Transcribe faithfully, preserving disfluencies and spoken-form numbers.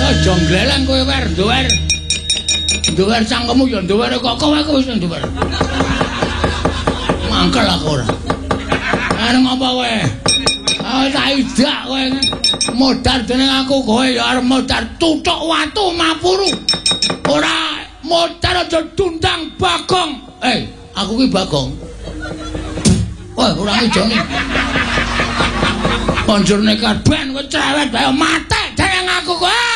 aja gleleng kowe wer duwer. Duwer cangkemmu ya duwer kok kowe wis duwer. Mangkel aku ora. Arep ngopo kowe? Ah tak idak kowe. Modar dening aku kowe ya arep modar tutuk watu mapuru. Ora modar aja dundang Bagong. Eh, aku ki Bagong. Wah, ora ngejoni. Banjur nekat ben kowe cerewet bae mate dening aku kowe.